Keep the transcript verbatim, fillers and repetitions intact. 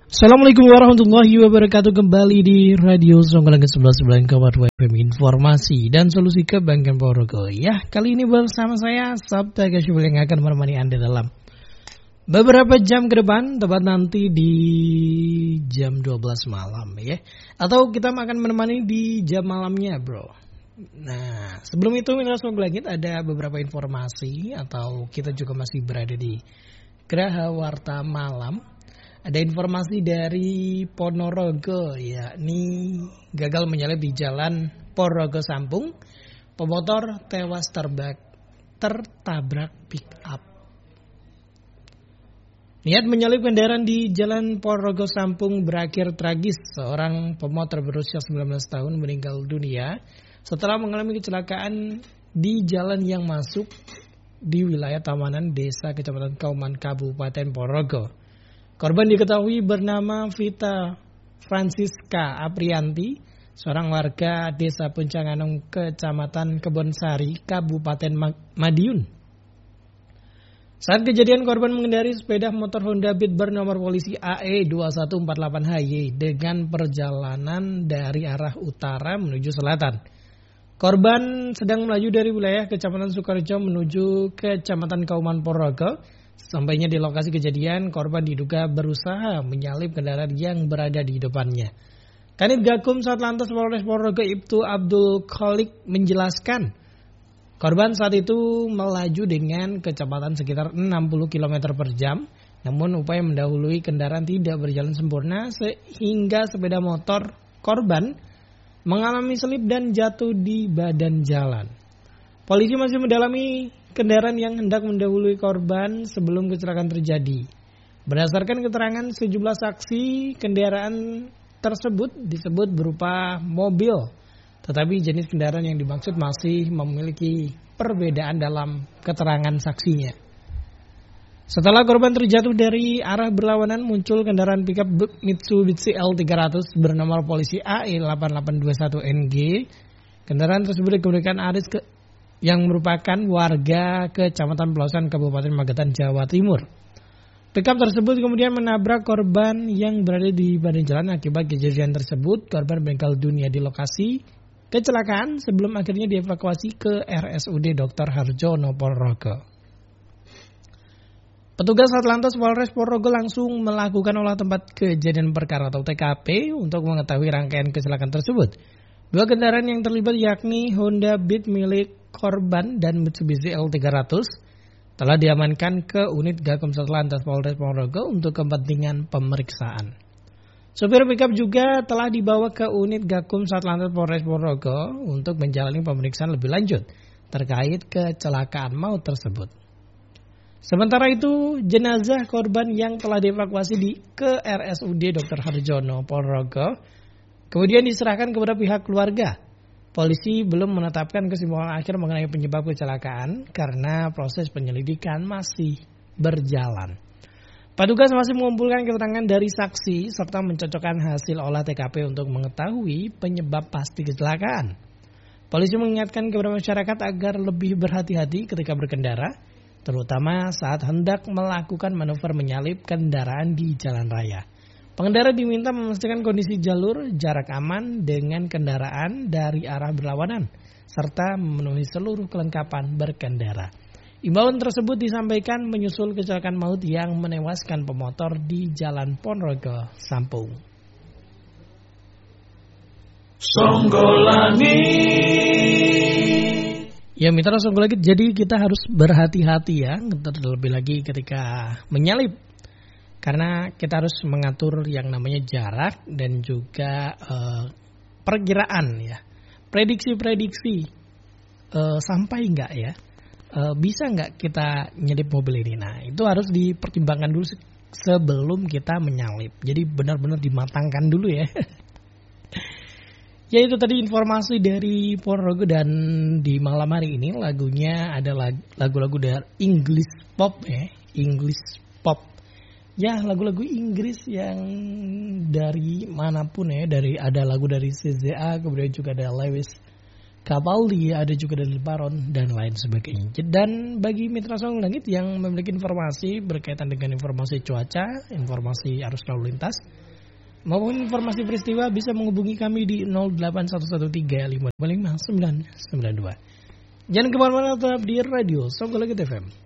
Assalamualaikum warahmatullahi wabarakatuh. Kembali di Radio Songgolangit sebelas sembilan koma dua F M, informasi dan solusi kebanggaan Ponorogo. Ya, kali ini bersama saya Sabta Gasyibul yang akan menemani Anda dalam beberapa jam ke depan, tepat nanti di jam dua belas malam ya. Atau kita akan menemani di jam malamnya, bro. Nah, sebelum itu Mitra Songgolangit ada beberapa informasi, atau kita juga masih berada di Geraha Warta Malam. Ada informasi dari Ponorogo, yakni gagal menyalip di jalan Ponorogo Sampung, pemotor tewas terbak, tertabrak pick up. Niat menyalip kendaraan di jalan Ponorogo Sampung berakhir tragis. Seorang pemotor berusia sembilan belas tahun meninggal dunia setelah mengalami kecelakaan di jalan yang masuk di wilayah Tamanan Desa Kecamatan Kauman Kabupaten Ponorogo. Korban diketahui bernama Vita Francisca Aprianti, seorang warga Desa Puncanganong, Kecamatan Kebonsari, Kabupaten Madiun. Saat kejadian, korban mengendari sepeda motor Honda Beat bernomor polisi A E dua satu empat delapan H Y dengan perjalanan dari arah utara menuju selatan. Korban sedang melaju dari wilayah Kecamatan Sukorejo menuju Kecamatan Kauman Ponorogo. Sampainya di lokasi kejadian, korban diduga berusaha menyalip kendaraan yang berada di depannya. Kanit Gakum Satlantas Polres Ponorogo Ibtu Abdul Kholik menjelaskan, korban saat itu melaju dengan kecepatan sekitar enam puluh kilometer per jam. Namun upaya mendahului kendaraan tidak berjalan sempurna sehingga sepeda motor korban mengalami selip dan jatuh di badan jalan. Polisi masih mendalami kendaraan yang hendak mendahului korban sebelum kecelakaan terjadi. Berdasarkan keterangan sejumlah saksi, kendaraan tersebut disebut berupa mobil, tetapi jenis kendaraan yang dimaksud masih memiliki perbedaan dalam keterangan saksinya. Setelah korban terjatuh dari arah berlawanan, muncul kendaraan pickup Mitsubishi L tiga ratus bernomor polisi A E delapan delapan dua satu N G. Kendaraan tersebut dikemudikan Aris ke yang merupakan warga Kecamatan Pelausan Kabupaten Magetan, Jawa Timur. Pickup tersebut kemudian menabrak korban yang berada di badan jalan. Akibat kejadian tersebut, korban meninggal dunia di lokasi kecelakaan sebelum akhirnya dievakuasi ke R S U D Doktor Harjono Ponorogo. Petugas Satlantas Polres Ponorogo langsung melakukan olah tempat kejadian perkara atau T K P untuk mengetahui rangkaian kecelakaan tersebut. Dua kendaraan yang terlibat yakni Honda Beat milik korban dan Mitsubishi L tiga ratus telah diamankan ke unit Gakum Satlantas Polres Ponorogo untuk kepentingan pemeriksaan. Sopir pickup juga telah dibawa ke unit Gakum Satlantas Polres Ponorogo untuk menjalani pemeriksaan lebih lanjut terkait kecelakaan maut tersebut. Sementara itu, jenazah korban yang telah dievakuasi di ke R S U D Doktor Harjono Ponorogo kemudian diserahkan kepada pihak keluarga. Polisi belum menetapkan kesimpulan akhir mengenai penyebab kecelakaan karena proses penyelidikan masih berjalan. Petugas masih mengumpulkan keterangan dari saksi serta mencocokkan hasil olah T K P untuk mengetahui penyebab pasti kecelakaan. Polisi mengingatkan kepada masyarakat agar lebih berhati-hati ketika berkendara, terutama saat hendak melakukan manuver menyalip kendaraan di jalan raya. Pengendara diminta memastikan kondisi jalur, jarak aman dengan kendaraan dari arah berlawanan, serta memenuhi seluruh kelengkapan berkendara. Imbauan tersebut disampaikan menyusul kecelakaan maut yang menewaskan pemotor di Jalan Ponorogo Sampung. Songgolangit. Ya mitra Songgolangit, jadi kita harus berhati-hati ya, terlebih lagi ketika menyalip. Karena kita harus mengatur yang namanya jarak dan juga uh, perkiraan ya, prediksi-prediksi uh, sampai nggak ya, uh, bisa nggak kita nyelip mobil ini. Nah itu harus dipertimbangkan dulu sebelum kita menyalip. Jadi benar-benar dimatangkan dulu ya. Ya itu tadi informasi dari Ponorogo, dan di malam hari ini lagunya adalah lagu-lagu dari English pop ya, English pop. Ya lagu-lagu Inggris yang dari manapun ya, dari ada lagu dari C Z A, kemudian juga ada Lewis Capaldi, ada juga dalil Baron dan lain sebagainya. Dan bagi mitra Song Langit yang memiliki informasi berkaitan dengan informasi cuaca, informasi arus lalu lintas, maupun informasi peristiwa bisa menghubungi kami di nol delapan satu satu tiga lima lima sembilan sembilan dua. Jangan kemana-mana, tetap di Radio Song Langit F M.